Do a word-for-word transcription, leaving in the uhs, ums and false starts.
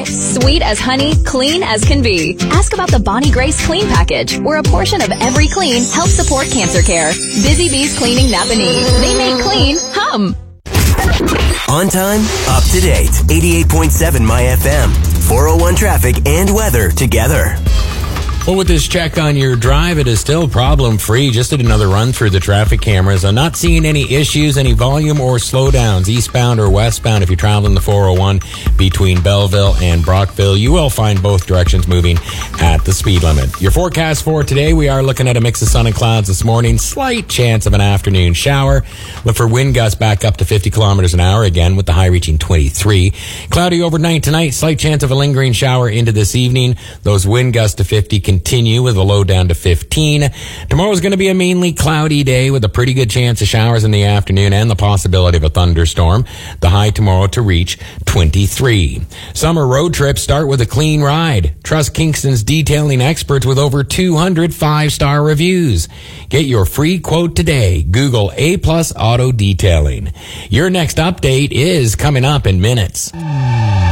Sweet as honey, clean as can be. Ask about the Bonnie Grace Clean Package, where a portion of every clean helps support cancer care. Busy Bees Cleaning Napanee. They make clean hum. On time, up to date. eighty-eight point seven My F M. four oh one traffic and weather together. Well, with this check on your drive, it is still problem-free. Just did another run through the traffic cameras. I'm not seeing any issues, any volume or slowdowns, eastbound or westbound. If you're traveling the four oh one between Belleville and Brockville, you will find both directions moving at the speed limit. Your forecast for today, we are looking at a mix of sun and clouds this morning. Slight chance of an afternoon shower. Look for wind gusts back up to fifty kilometers an hour, again with the high reaching twenty-three. Cloudy overnight tonight. Slight chance of a lingering shower into this evening. Those wind gusts to fifty continue with a low down to fifteen. Tomorrow's going to be a mainly cloudy day with a pretty good chance of showers in the afternoon and the possibility of a thunderstorm. The high tomorrow to reach twenty-three. Summer road trips start with a clean ride. Trust Kingston's detailing experts with over two hundred five-star reviews. Get your free quote today. Google A Plus Auto Detailing. Your next update is coming up in minutes.